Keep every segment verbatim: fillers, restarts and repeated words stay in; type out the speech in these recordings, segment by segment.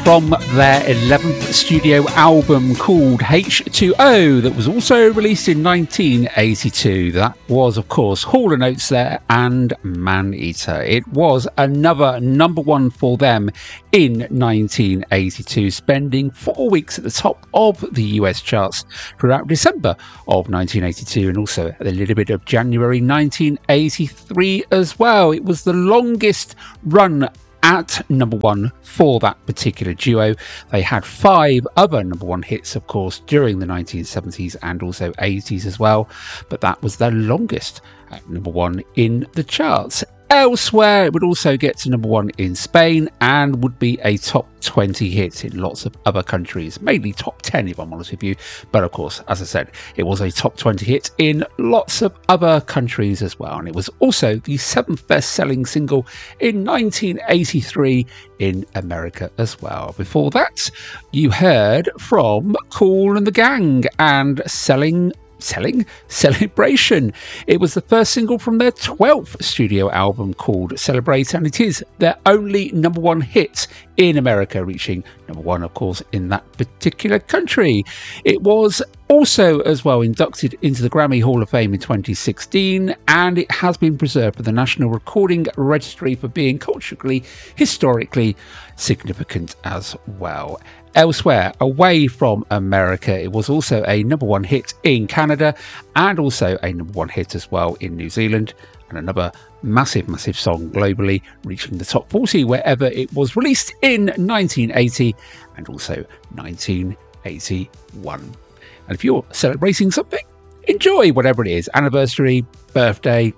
from their eleventh studio album called H two O that was also released in nineteen eighty-two. That was, of course, Hall and Oates there and Man-Eater. It was another number one for them in nineteen eighty-two, spending four weeks at the top of the U S charts throughout December of nineteen eighty-two and also a little bit of January nineteen eighty-three as well. It was the longest run at number one for that particular duo. They had five other number one hits, of course, during the nineteen seventies and also eighties as well, but that was their longest at number one in the charts. Elsewhere, it would also get to number one in Spain and would be a top twenty hit in lots of other countries, mainly top ten if I'm honest with you. But of course, as I said, it was a top twenty hit in lots of other countries as well. And it was also the seventh best-selling single in nineteen eighty-three in America as well. Before that, you heard from Kool and the Gang and Selling Selling Celebration. It was the first single from their twelfth studio album called Celebrate, and it is their only number one hit in America, reaching number one, of course, in that particular country. It was also as well inducted into the Grammy Hall of Fame in twenty sixteen, and it has been preserved for the National Recording Registry for being culturally, historically significant as well. Elsewhere, away from America, it was also a number one hit in Canada and also a number one hit as well in New Zealand, and another massive, massive song globally, reaching the top forty wherever it was released in nineteen eighty and also nineteen eighty-one. And if you're celebrating something, enjoy whatever it is. Anniversary, birthday,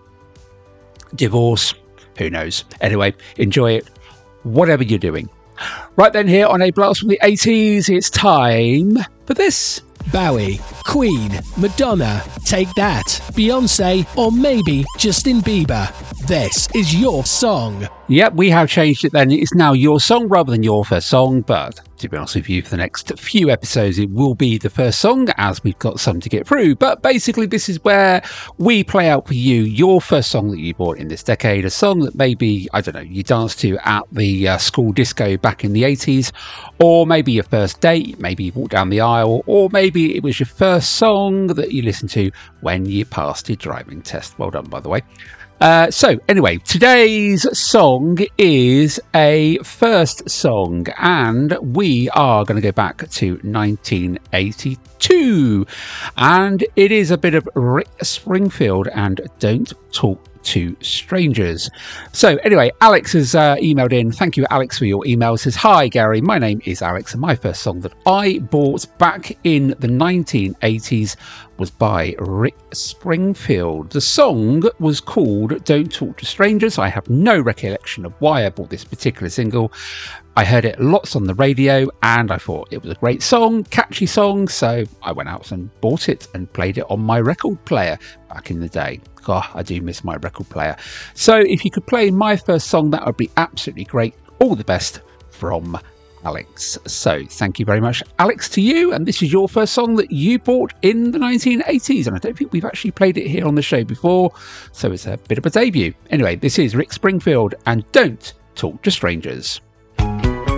divorce, who knows. Anyway, enjoy it, whatever you're doing. Right then, here on A Blast from the eighties, it's time for this. Bowie, Queen, Madonna, Take That, Beyonce, or maybe Justin Bieber. This is your song. Yep, we have changed it then. It's now your song rather than your first song, but to be honest with you, for the next few episodes, it will be the first song as we've got some to get through. But basically, this is where we play out for you your first song that you bought in this decade, a song that maybe, I don't know, you danced to at the uh, school disco back in the eighties, or maybe your first date, maybe you walked down the aisle, or maybe it was your first song that you listened to when you passed your driving test. Well done, by the way. Uh, so anyway, today's song is a first song, and we are going to go back to nineteen eighty-two, and it is a bit of Rick Springfield and Don't Talk to Strangers. So anyway, Alex has uh, emailed in. Thank you, Alex, for your email. It says, hi Gary, my name is Alex, and my first song that I bought back in the nineteen eighties was by Rick Springfield. The song was called Don't Talk to Strangers. I have no recollection of why I bought this particular single. I heard it lots on the radio and I thought it was a great song, catchy song, so I went out and bought it and played it on my record player back in the day. God, I do miss my record player. So if you could play my first song, that would be absolutely great. All the best from Alex. So thank you very much, Alex, to you. And this is your first song that you bought in the nineteen eighties. And I don't think we've actually played it here on the show before, so it's a bit of a debut. Anyway, this is Rick Springfield and Don't Talk to Strangers.